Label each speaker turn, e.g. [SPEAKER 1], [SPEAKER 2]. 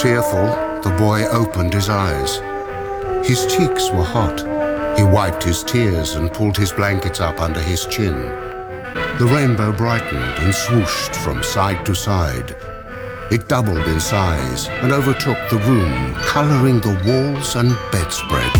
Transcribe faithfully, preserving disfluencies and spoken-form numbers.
[SPEAKER 1] Tearful, the boy opened his eyes. His cheeks were hot. He wiped his tears and pulled his blankets up under his chin. The rainbow brightened and swooshed from side to side. It doubled in size and overtook the room, coloring the walls and bedspread.